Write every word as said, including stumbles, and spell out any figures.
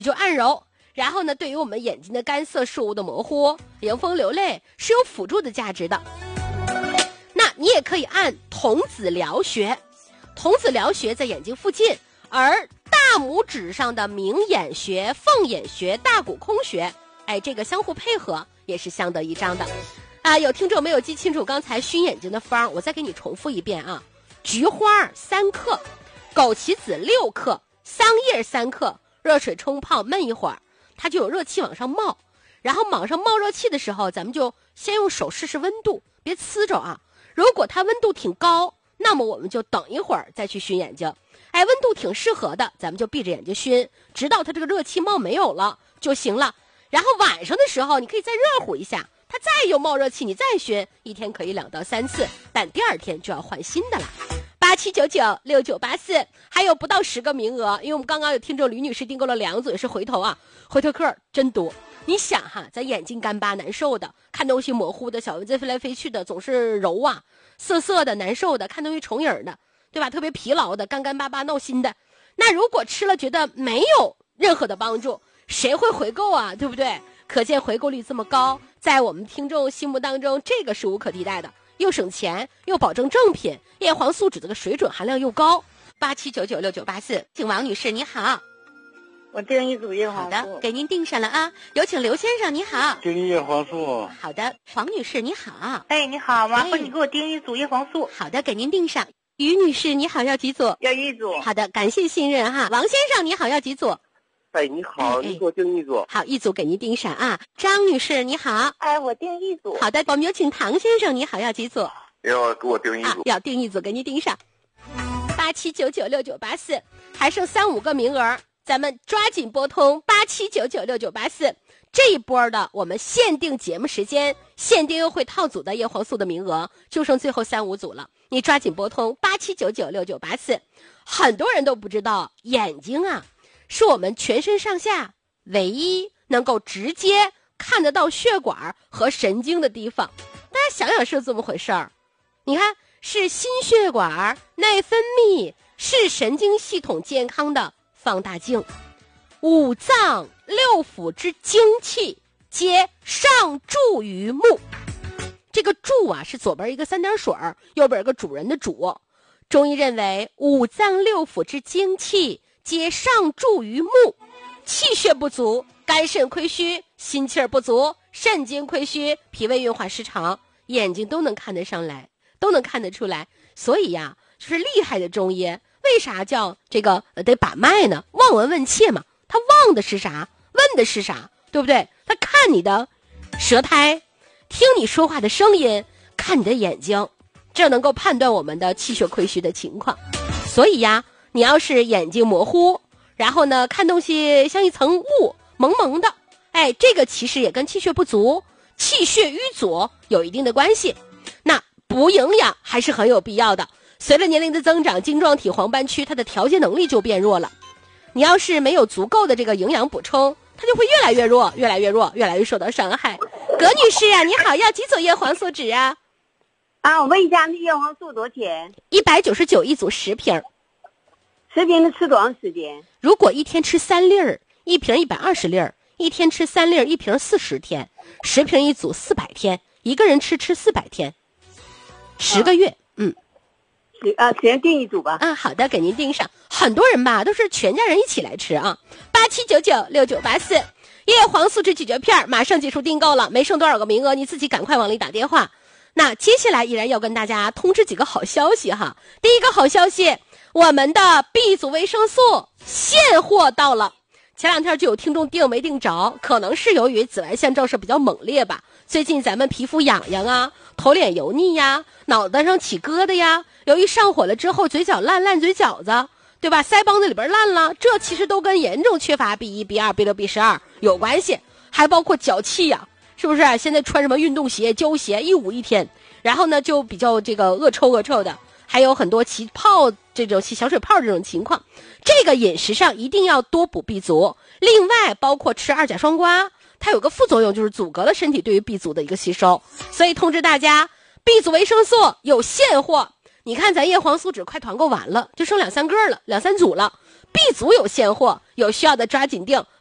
就按揉。然后呢，对于我们眼睛的干涩视物的模糊、迎风流泪是有辅助的价值的。那你也可以按童子髎穴，童子髎穴在眼睛附近，而大拇指上的明眼穴、凤眼穴、大股空穴，哎，这个相互配合也是相得益彰的。啊，有听众没有记清楚刚才熏眼睛的方，我再给你重复一遍啊：菊花三克，枸杞子六克，桑叶三克，热水冲泡焖一会儿。它就有热气往上冒，然后往上冒热气的时候，咱们就先用手试试温度，别呲着啊。如果它温度挺高，那么我们就等一会儿再去熏眼睛。哎，温度挺适合的，咱们就闭着眼睛熏，直到它这个热气冒没有了就行了。然后晚上的时候，你可以再热乎一下，它再有冒热气，你再熏，一天可以两到三次，但第二天就要换新的了。八七九九六九八四，还有不到十个名额，因为我们刚刚有听众吕女士订购了两组，也是回头啊，回头客真多。你想哈，咱眼睛干巴难受的，看东西模糊的，小蚊子飞来飞去的，总是揉啊，涩涩的难受的，看东西重影的，对吧？特别疲劳的，干干巴巴闹心的，那如果吃了觉得没有任何的帮助，谁会回购啊？对不对？可见回购率这么高，在我们听众心目当中，这个是无可替代的。又省钱又保证正品，叶黄素酯这个水准含量又高。八七九九六九八四，请王女士你好， 我订一组叶黄素。 好的，给您订上了啊。有请刘先生你好， 订叶黄素。 好的，黄女士你好， 哎你好，麻烦你给我订一组叶黄素。 好的，给您订上。于女士你好，要几组？ 要一组。 好的，感谢信任哈。王先生你好，要几组？ 哎，你好，哎、你给我订一组。 好，一组给您订上啊。张女士你好， 哎，我订一组。 好的，我们有请唐先生你好，要几组？ 要给我订一组、 啊，要订一组，给您订上。八七九九六九八四，还剩三五个名额，咱们抓紧拨通八七九九六九八四。这一波的我们限定节目时间、限定优惠套组的叶黄素的名额，就剩最后三五组了。你抓紧拨通八七九九六九八四。很多人都不知道，眼睛啊，是我们全身上下唯一能够直接看得到血管和神经的地方。大家想想是这么回事儿，你看是心血管、内分泌，是神经系统健康的放大镜。五脏六腑之精气皆上注于目。这个注啊是左边一个三点水，右边一个主人的主。中医认为五脏六腑之精气皆上注于目，气血不足，肝肾亏虚，心气儿不足，肾精亏虚，脾胃运化失常，眼睛都能看得上来，都能看得出来。所以呀，就是厉害的中医。为啥叫这个、呃、得把脉呢？望闻问切嘛，他望的是啥，问的是啥，对不对？他看你的舌苔，听你说话的声音，看你的眼睛，这能够判断我们的气血亏虚的情况。所以呀，你要是眼睛模糊，然后呢看东西像一层雾，蒙蒙的，哎，这个其实也跟气血不足、气血瘀阻有一定的关系。那补营养还是很有必要的。随着年龄的增长，晶状体黄斑区它的调节能力就变弱了。你要是没有足够的这个营养补充，它就会越来越弱，越来越弱，越来越受到伤害。葛女士啊，你好，要几组叶黄素酯啊？ 啊，我问一下，那叶黄素多少钱？ 一百九十九一组十瓶。 十瓶能吃多长时间？ 如果一天吃三粒儿，一瓶一百二十粒儿，一天吃三粒儿，一瓶四十天，十瓶一组四百天，一个人吃吃四百天，十个月，啊、嗯。 啊，先订一组吧。 啊，好的，给您订上。很多人吧，都是全家人一起来吃啊。八七九九六九八四，叶黄素酯咀嚼片马上结束订购了，没剩多少个名额，你自己赶快往里打电话。那接下来依然要跟大家通知几个好消息哈。第一个好消息，我们的 B 族维生素现货到了。前两天就有听众订没订着，可能是由于紫外线照射比较猛烈吧。最近咱们皮肤痒痒啊，头脸油腻呀，脑袋上起疙瘩呀，由于上火了之后嘴角烂烂嘴饺子，对吧？腮帮子里边烂了，这其实都跟严重缺乏 B 一 B 二 B 六 B 十二有关系，还包括脚气呀、啊，是不是？现在穿什么运动鞋胶鞋一捂一天，然后呢就比较这个恶臭恶臭的，还有很多起泡这种起小水泡这种情况。这个饮食上一定要多补 B 族，另外包括吃二甲双胍，它有个副作用就是阻隔了身体对于 B 族的一个吸收，所以通知大家 B 族维生素有现货。你看咱叶黄素酯快团购完了，就剩两三个了，两三组了。B 族有现货，有需要的抓紧订